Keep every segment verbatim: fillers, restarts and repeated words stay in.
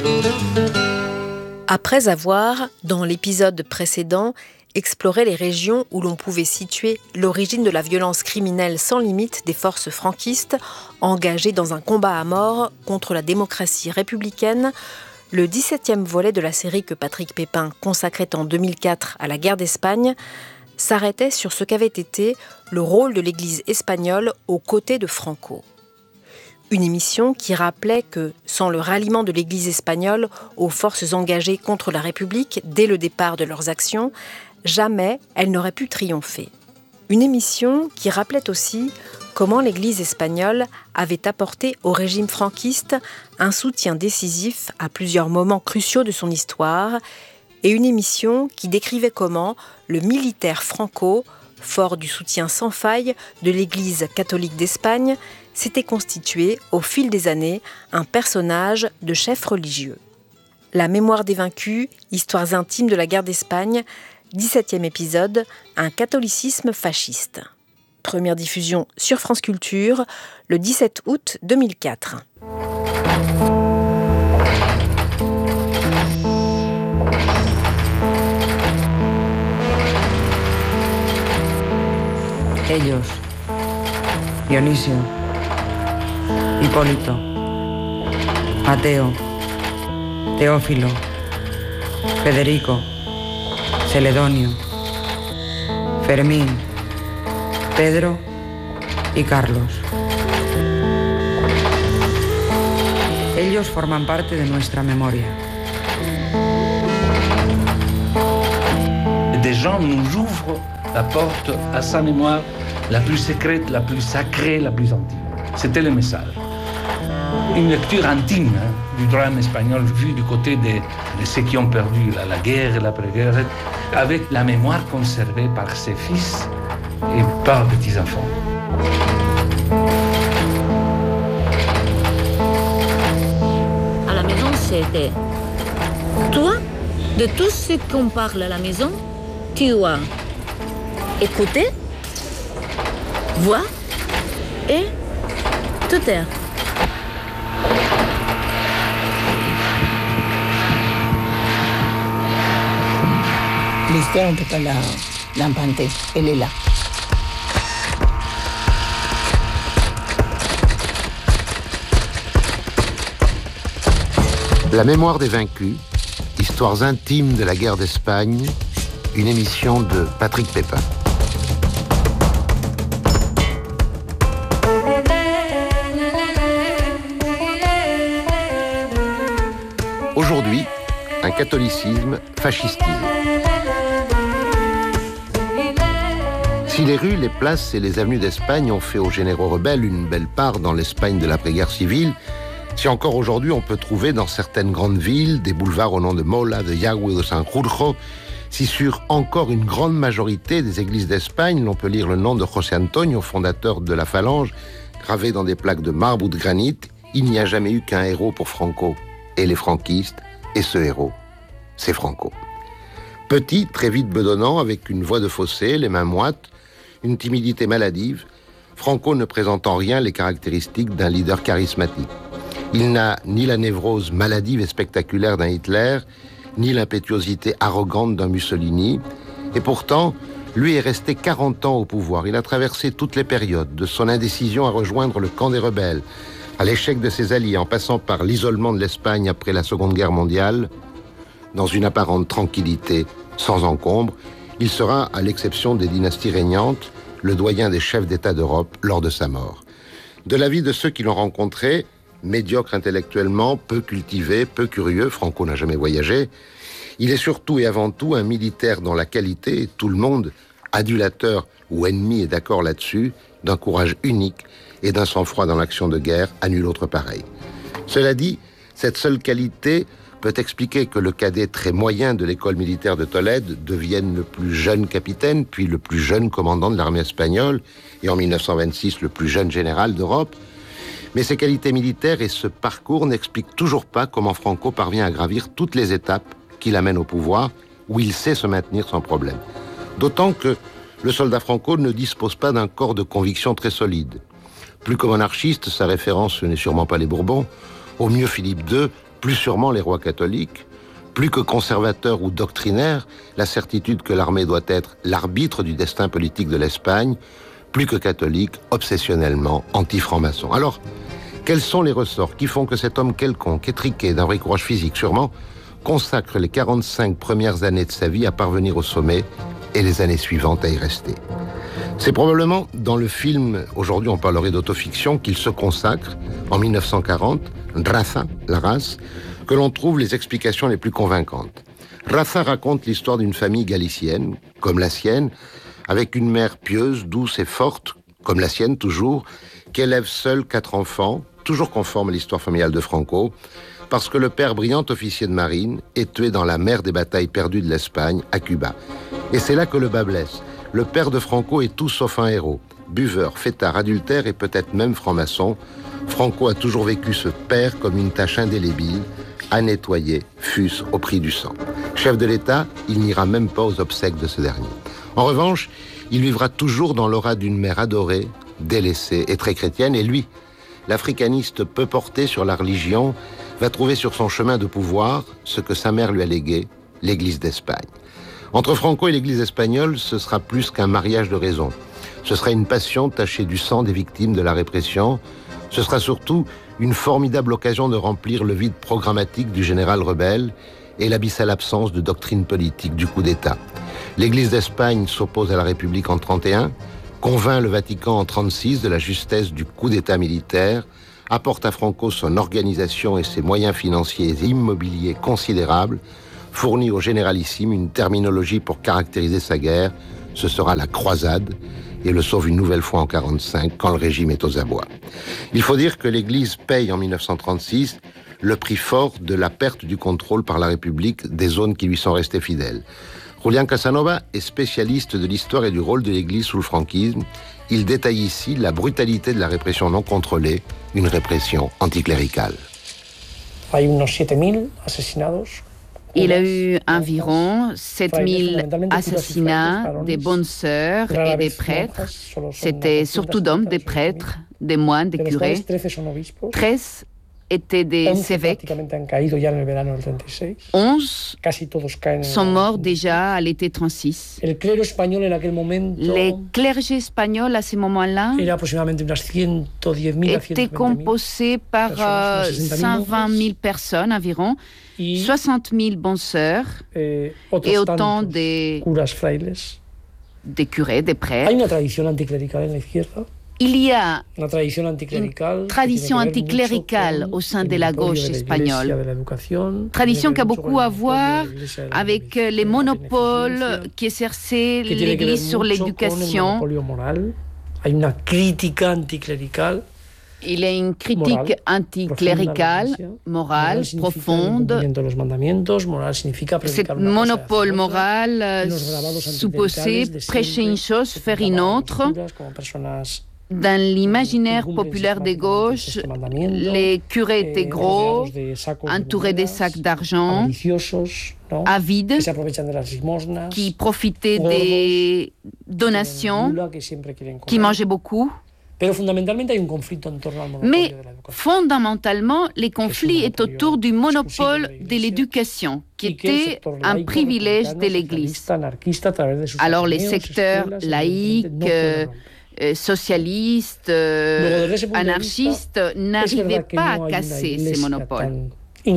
Après avoir, dans l'épisode précédent, exploré les régions où l'on pouvait situer l'origine de la violence criminelle sans limite des forces franquistes engagées dans un combat à mort contre la démocratie républicaine, le dix-septième volet de la série que Patrick Pépin consacrait en deux mille quatre à la guerre d'Espagne s'arrêtait sur ce qu'avait été le rôle de l'Église espagnole aux côtés de Franco. Une émission qui rappelait que, sans le ralliement de l'Église espagnole aux forces engagées contre la République dès le départ de leurs actions, jamais elle n'aurait pu triompher. Une émission qui rappelait aussi comment l'Église espagnole avait apporté au régime franquiste un soutien décisif à plusieurs moments cruciaux de son histoire, et une émission qui décrivait comment le militaire Franco, fort du soutien sans faille de l'Église catholique d'Espagne, s'était constitué, au fil des années, un personnage de chef religieux. La mémoire des vaincus, histoires intimes de la guerre d'Espagne, dix-septième épisode, un catholicisme fasciste. Première diffusion sur France Culture, le dix-sept août deux mille quatre. Ellos, Dionisio, Hipólito, Mateo, Teófilo, Federico, Celedonio, Fermín, Pedro y Carlos. Ellos forman parte de nuestra memoria. Des gens nous ouvrent la porte à sa mémoire la plus secrète, la plus sacrée, la plus intime. C'était le message. Une lecture intime hein, du drame espagnol vu du côté de, de ceux qui ont perdu la, la guerre et l'après-guerre, avec la mémoire conservée par ses fils et par petits-enfants. À la maison, c'était toi, de tout ce qu'on parle à la maison, tu as écouté, voir et te taire. L'histoire, en tout cas, l'a, l'a inventée. Elle est là. La mémoire des vaincus, histoires intimes de la guerre d'Espagne, une émission de Patrick Pépin. Aujourd'hui, un catholicisme fascistisé. Si les rues, les places et les avenues d'Espagne ont fait aux généraux rebelles une belle part dans l'Espagne de l'après-guerre civile, si encore aujourd'hui on peut trouver dans certaines grandes villes des boulevards au nom de Mola, de Yagüe ou de Sanjurjo, si sur encore une grande majorité des églises d'Espagne, l'on peut lire le nom de José Antonio, fondateur de la Phalange, gravé dans des plaques de marbre ou de granit, il n'y a jamais eu qu'un héros pour Franco et les franquistes, et ce héros, c'est Franco. Petit, très vite bedonnant, avec une voix de fossé, les mains moites, une timidité maladive, Franco ne présente en rien les caractéristiques d'un leader charismatique. Il n'a ni la névrose maladive et spectaculaire d'un Hitler, ni l'impétuosité arrogante d'un Mussolini, et pourtant, lui est resté quarante ans au pouvoir. Il a traversé toutes les périodes, de son indécision à rejoindre le camp des rebelles, à l'échec de ses alliés, en passant par l'isolement de l'Espagne après la Seconde Guerre mondiale, dans une apparente tranquillité, sans encombre, il sera, à l'exception des dynasties régnantes, le doyen des chefs d'État d'Europe lors de sa mort. De l'avis de ceux qui l'ont rencontré, médiocre intellectuellement, peu cultivé, peu curieux, Franco n'a jamais voyagé, il est surtout et avant tout un militaire dont la qualité, tout le monde, adulateur ou ennemi est d'accord là-dessus, d'un courage unique et d'un sang-froid dans l'action de guerre à nul autre pareil. Cela dit, cette seule qualité peut expliquer que le cadet très moyen de l'école militaire de Tolède devienne le plus jeune capitaine, puis le plus jeune commandant de l'armée espagnole, et en mille neuf cent vingt-six le plus jeune général d'Europe. Mais ces qualités militaires et ce parcours n'expliquent toujours pas comment Franco parvient à gravir toutes les étapes qui l'amènent au pouvoir, où il sait se maintenir sans problème. D'autant que le soldat Franco ne dispose pas d'un corps de conviction très solide. Plus que monarchiste, sa référence ce n'est sûrement pas les Bourbons, au mieux Philippe deux, plus sûrement les rois catholiques, plus que conservateurs ou doctrinaires, la certitude que l'armée doit être l'arbitre du destin politique de l'Espagne, plus que catholique, obsessionnellement anti-franc-maçon. Alors, quels sont les ressorts qui font que cet homme quelconque, étriqué d'un vrai courage physique sûrement, consacre les quarante-cinq premières années de sa vie à parvenir au sommet et les années suivantes à y rester? C'est probablement dans le film, aujourd'hui on parlerait d'autofiction, qu'il se consacre, en mille neuf cent quarante, Raza, la race, que l'on trouve les explications les plus convaincantes. Raza raconte l'histoire d'une famille galicienne, comme la sienne, avec une mère pieuse, douce et forte, comme la sienne toujours, qui élève seule quatre enfants, toujours conforme à l'histoire familiale de Franco, parce que le père, brillant officier de marine, est tué dans la mer des batailles perdues de l'Espagne, à Cuba. Et c'est là que le bas blesse. Le père de Franco est tout sauf un héros. Buveur, fêtard, adultère et peut-être même franc-maçon, Franco a toujours vécu ce père comme une tâche indélébile, à nettoyer, fût-ce au prix du sang. Chef de l'État, il n'ira même pas aux obsèques de ce dernier. En revanche, il vivra toujours dans l'aura d'une mère adorée, délaissée et très chrétienne, et lui, l'africaniste peu porté sur la religion, va trouver sur son chemin de pouvoir ce que sa mère lui a légué, l'Église d'Espagne. Entre Franco et l'Église espagnole, ce sera plus qu'un mariage de raison. Ce sera une passion tachée du sang des victimes de la répression. Ce sera surtout une formidable occasion de remplir le vide programmatique du général rebelle et l'abyssale absence de doctrine politique du coup d'État. L'Église d'Espagne s'oppose à la République en trente et un, convainc le Vatican en trente-six de la justesse du coup d'État militaire, apporte à Franco son organisation et ses moyens financiers et immobiliers considérables, fournit au généralissime une terminologie pour caractériser sa guerre, ce sera la croisade, et le sauve une nouvelle fois en quarante-cinq, quand le régime est aux abois. Il faut dire que l'Église paye en mille neuf cent trente-six le prix fort de la perte du contrôle par la République des zones qui lui sont restées fidèles. Julián Casanova est spécialiste de l'histoire et du rôle de l'Église sous le franquisme. Il détaille ici la brutalité de la répression non contrôlée, une répression anticléricale. Hay unos siete mil asesinados. Il a eu environ sept mille assassinats des bonnes sœurs et des prêtres. C'était surtout d'hommes, des prêtres, des moines, des curés. treize étaient des évêques. onze sont morts déjà à l'été trente-six. Les clergés espagnols à ce moment-là étaient composés par euh, cent vingt mille personnes environ, soixante mille bonnes sœurs et autant des, des curés, des prêtres. Il y a une tradition anticléricale au sein de la gauche espagnole, tradition qui a beaucoup à voir avec les monopoles qu'exerçait l'Église sur l'éducation. Il y a une critique anticléricale, morale, profonde. Ce monopole moral supposait prêcher une chose, faire une autre. Dans l'imaginaire populaire des gauches, les curés étaient gros, entourés des sacs d'argent, avides, qui profitaient des donations, qui mangeaient beaucoup. Mais fondamentalement, les conflits est autour du monopole de l'éducation, qui était un privilège de l'Église. Alors les secteurs laïcs, euh, socialistes, euh, anarchistes n'arrivaient pas à casser ces monopoles. Et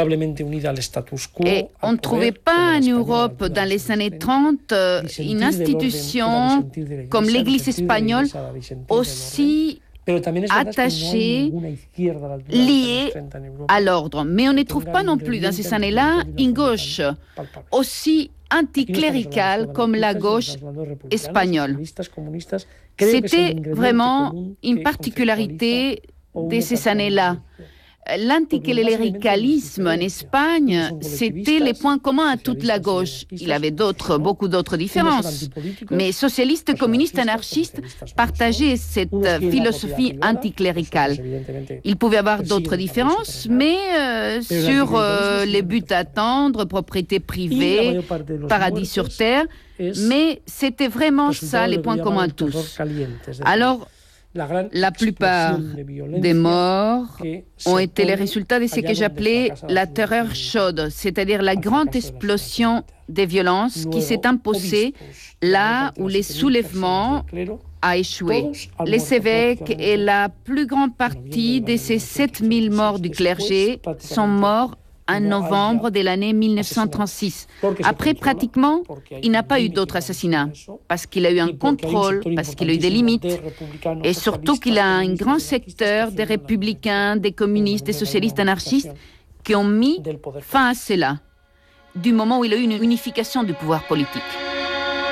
on ne trouvait pas en Europe, dans les années trente, une institution comme l'Église espagnole aussi attachée, liée à l'ordre. Mais on ne trouve pas non plus dans ces années-là une gauche aussi anticléricale comme la gauche espagnole. C'était vraiment une particularité de ces années-là. L'anticléricalisme en Espagne, c'était les points communs à toute la gauche. Il y avait d'autres, beaucoup d'autres différences. Mais socialistes, communistes, anarchistes partageaient cette philosophie anticléricale. Il pouvait y avoir d'autres différences, mais euh, sur euh, les buts à atteindre, propriété privée, paradis sur terre, mais c'était vraiment ça les points communs à tous. Alors, La plupart des morts ont été les résultats de ce que j'appelais la terreur chaude, c'est-à-dire la grande explosion des violences qui s'est imposée là où les soulèvements a échoué. Les évêques et la plus grande partie de ces sept mille morts du clergé sont morts en novembre de l'année mille neuf cent trente-six. Après, pratiquement, il n'y a pas eu d'autres assassinats, parce qu'il a eu un contrôle, parce qu'il a eu des limites, et surtout qu'il a un grand secteur des républicains, des communistes, des socialistes anarchistes qui ont mis fin à cela, du moment où il a eu une unification du pouvoir politique.